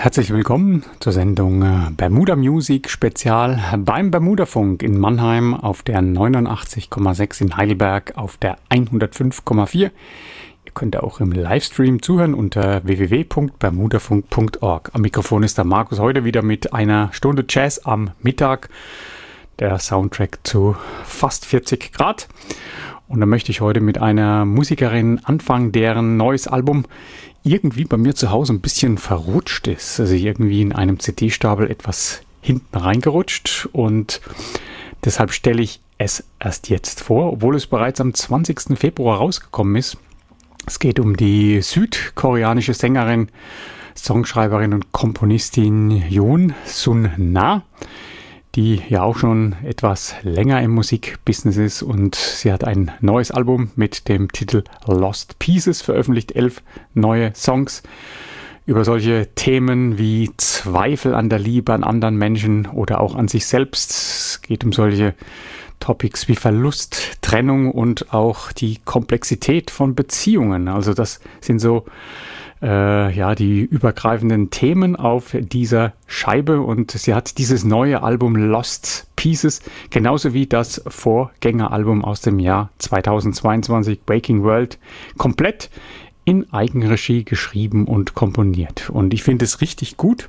herzlich willkommen zur Sendung Bermuda Music Spezial beim Bermudafunk in Mannheim auf der 89,6, in Heidelberg auf der 105,4. Ihr könnt auch im Livestream zuhören unter www.bermudafunk.org. Am Mikrofon ist der Markus, heute wieder mit einer Stunde Jazz am Mittag. Der Soundtrack zu fast 40 Grad. Und da möchte ich heute mit einer Musikerin anfangen, deren neues Album irgendwie bei mir zu Hause ein bisschen verrutscht ist. Also irgendwie in einem CD-Stapel etwas hinten reingerutscht. Und deshalb stelle ich es erst jetzt vor, obwohl es bereits am 20. Februar rausgekommen ist. Es geht um die südkoreanische Sängerin, Songschreiberin und Komponistin Yoon Sun-na, die ja auch schon etwas länger im Musikbusiness ist, und sie hat ein neues Album mit dem Titel Lost Pieces veröffentlicht, 11 neue Songs über solche Themen wie Zweifel an der Liebe, an anderen Menschen oder auch an sich selbst. Es geht um solche Topics wie Verlust, Trennung und auch die Komplexität von Beziehungen. Also das sind so die übergreifenden Themen auf dieser Scheibe, und sie hat dieses neue Album Lost Pieces, genauso wie das Vorgängeralbum aus dem Jahr 2022, Waking World, komplett in Eigenregie geschrieben und komponiert. Und ich finde es richtig gut.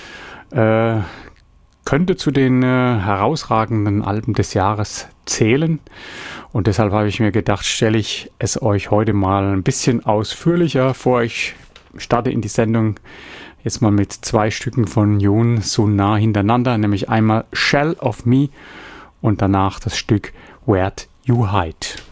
Könnte zu den herausragenden Alben des Jahres zählen. Und deshalb habe ich mir gedacht, stelle ich es euch heute mal ein bisschen ausführlicher vor. Ich starte in die Sendung jetzt mal mit 2 Stücken von Yoon Sun-na hintereinander, nämlich einmal Shell of Me und danach das Stück Where'd You Hide.